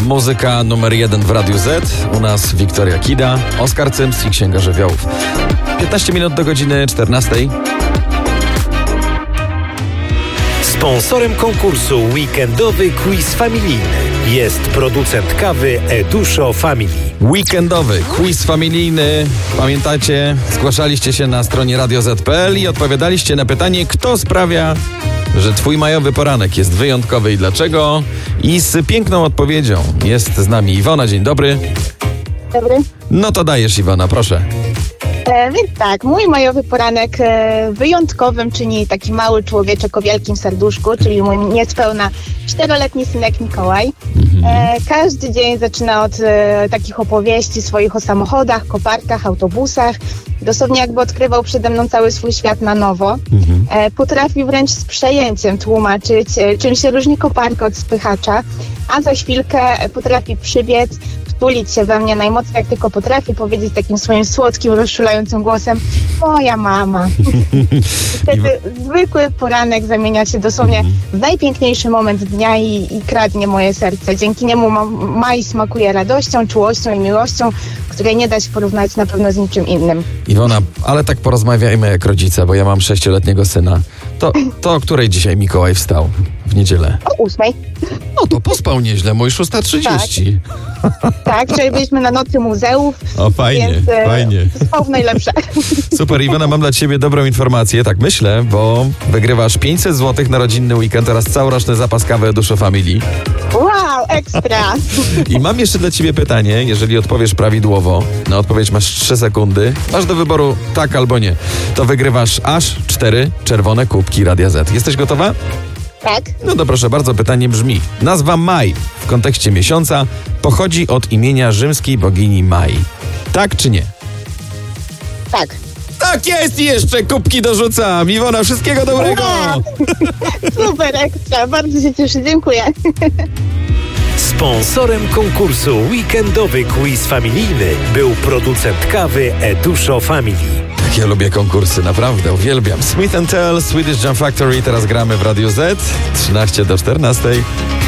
Muzyka numer 1 w Radiu Z. U nas Wiktoria Kida, Oskar Cyms i Księga Żywiołów. 15 minut do godziny 14. Sponsorem konkursu Weekendowy Quiz Familijny jest producent kawy Eduszo Family. Weekendowy quiz familijny. Pamiętacie, zgłaszaliście się na stronie radioz.pl i odpowiadaliście na pytanie, kto sprawia, że twój majowy poranek jest wyjątkowy i dlaczego. I z piękną odpowiedzią jest z nami Iwona. Dzień dobry. Dobry. No to dajesz, Iwona, proszę. Więc tak, mój majowy poranek wyjątkowym czyni taki mały człowieczek o wielkim serduszku, czyli mój niespełna 4-letni synek Mikołaj. Każdy dzień zaczyna od takich opowieści swoich o samochodach, koparkach, autobusach. Dosłownie jakby odkrywał przede mną cały swój świat na nowo. Potrafi wręcz z przejęciem tłumaczyć, czym się różni koparka od spychacza, a za chwilkę potrafi przybiec, wtulić się we mnie najmocniej jak tylko potrafi, powiedzieć takim swoim słodkim, rozczulającym głosem: moja mama. Wtedy zwykły poranek zamienia się dosłownie w najpiękniejszy moment dnia i kradnie moje serce. Dzięki niemu maj smakuje radością, czułością i miłością, której nie da się porównać na pewno z niczym innym. Iwona, ale tak porozmawiajmy jak rodzice, bo ja mam 6-letniego syna. To o której dzisiaj Mikołaj wstał w niedzielę? O 8:00. No to pospał nieźle, mój 6:30. Tak, czyli byliśmy na nocy muzeów. O, fajnie, więc, fajnie. Spał w najlepsze. Super, Iwona, mam dla ciebie dobrą informację, tak myślę, bo wygrywasz 500 zł na rodzinny weekend oraz całoroczny zapas kawy Eduszo Family. Wow, ekstra. I mam jeszcze dla ciebie pytanie, jeżeli odpowiesz prawidłowo, na odpowiedź masz 3 sekundy, masz do wyboru tak albo nie, to wygrywasz aż 4 czerwone kubki Radia Z. Jesteś gotowa? Tak. No to proszę bardzo, pytanie brzmi. Nazwa Maj w kontekście miesiąca pochodzi od imienia rzymskiej bogini Mai. Tak czy nie? Tak. Tak jest i jeszcze kubki dorzucam. Iwona, wszystkiego dobrego! Wow. Super, ekstra. Bardzo się cieszę. Dziękuję. Sponsorem konkursu Weekendowy Quiz Familijny był producent kawy Eduszo Family. Tak, ja lubię konkursy, naprawdę, uwielbiam. Smith & Tell, Swedish Jam Factory, teraz gramy w Radiu Z, 13 do 14.